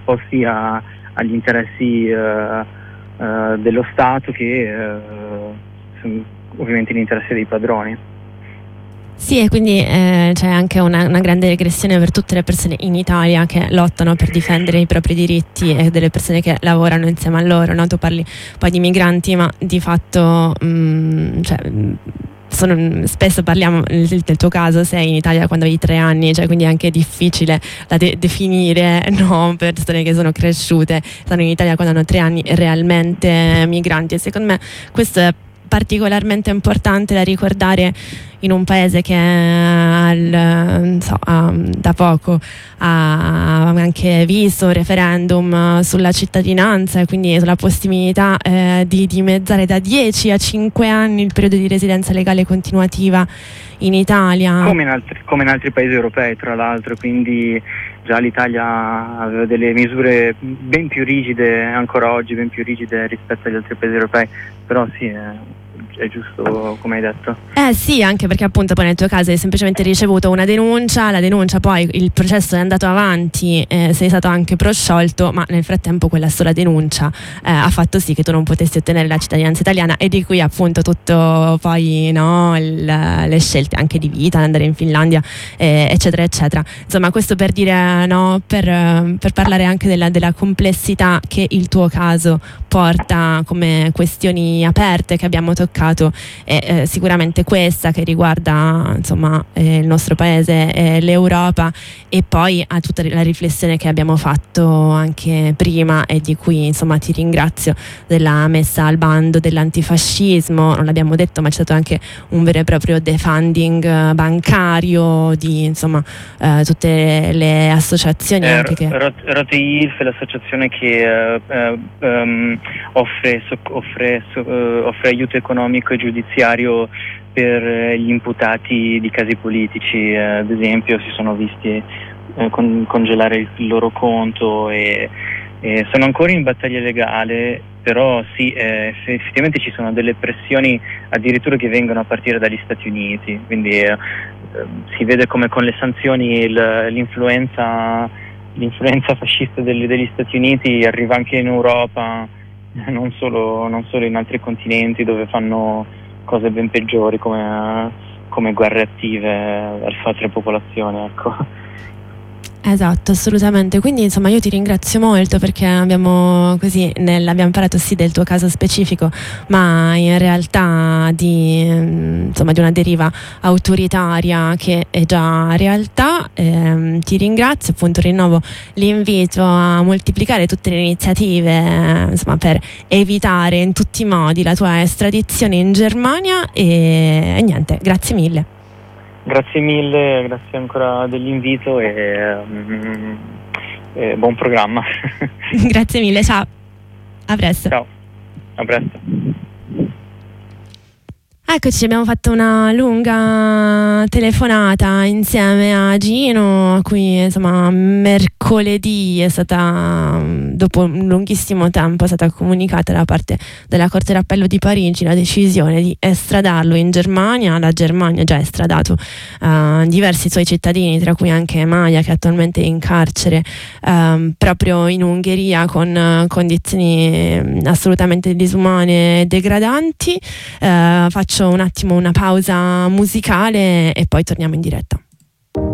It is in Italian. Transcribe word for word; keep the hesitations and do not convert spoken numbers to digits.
sia agli interessi uh, uh, dello Stato che uh, ovviamente l'interesse dei padroni. Sì, e quindi eh, c'è anche una, una grande regressione per tutte le persone in Italia che lottano per difendere i propri diritti e delle persone che lavorano insieme a loro, no? Tu parli poi di migranti, ma di fatto mh, cioè, sono, spesso parliamo del, del tuo caso, sei in Italia quando avevi tre anni, cioè quindi è anche difficile da de- definire, no? Persone che sono cresciute, stanno in Italia quando hanno tre anni realmente migranti, e secondo me questo è particolarmente importante da ricordare in un paese che al, so, ha, da poco ha anche visto un referendum sulla cittadinanza e quindi sulla possibilità eh, di dimezzare da dieci a cinque anni il periodo di residenza legale continuativa in Italia. Come in altri, come in altri paesi europei, tra l'altro, quindi già l'Italia aveva delle misure ben più rigide, ancora oggi ben più rigide rispetto agli altri paesi europei, però sì, è, è giusto come hai detto. Eh sì, anche perché appunto poi nel tuo caso hai semplicemente ricevuto una denuncia, la denuncia poi il processo è andato avanti, eh, sei stato anche prosciolto, ma nel frattempo quella sola denuncia eh, ha fatto sì che tu non potessi ottenere la cittadinanza italiana, e di qui appunto tutto poi, no, il, le scelte anche di vita, andare in Finlandia eh, eccetera eccetera. Insomma, questo per dire, no, per, per parlare anche della, della complessità che il tuo caso porta come questioni aperte che abbiamo toccato, e eh, sicuramente questa che riguarda insomma eh, il nostro paese e l'Europa, e poi a tutta la riflessione che abbiamo fatto anche prima e di cui insomma ti ringrazio, della messa al bando dell'antifascismo. Non l'abbiamo detto, ma c'è stato anche un vero e proprio defunding bancario di insomma eh, tutte le associazioni eh, anche che Rot- Roteilf è l'associazione che uh, uh, um, offre, so- offre, so- uh, offre aiuto economico e giudiziario per gli imputati di casi politici, eh, ad esempio si sono visti eh, con, congelare il, il loro conto e, e sono ancora in battaglia legale, però sì, eh, effettivamente ci sono delle pressioni addirittura che vengono a partire dagli Stati Uniti, quindi eh, si vede come con le sanzioni il, l'influenza, l'influenza fascista degli, degli Stati Uniti arriva anche in Europa, non solo, non solo in altri continenti dove fanno cose ben peggiori come, come guerre attive verso altre popolazioni, ecco. Esatto, assolutamente. Quindi insomma io ti ringrazio molto perché abbiamo così nel, abbiamo parlato sì del tuo caso specifico, ma in realtà di, insomma, di una deriva autoritaria che è già realtà. Eh, ti ringrazio, appunto rinnovo l'invito a moltiplicare tutte le iniziative insomma per evitare in tutti i modi la tua estradizione in Germania e, e niente, grazie mille. Grazie mille, grazie ancora dell'invito e, um, e buon programma. Grazie mille, ciao. A presto. Ciao, a presto. Eccoci, abbiamo fatto una lunga telefonata insieme a Gino, a cui insomma mercoledì è stata, dopo un lunghissimo tempo, è stata comunicata da parte della Corte d'Appello di Parigi la decisione di estradarlo in Germania. La Germania ha già estradato uh, diversi suoi cittadini, tra cui anche Maia, che attualmente è in carcere um, proprio in Ungheria con uh, condizioni assolutamente disumane e degradanti. Uh, faccio un attimo una pausa musicale e poi torniamo in diretta.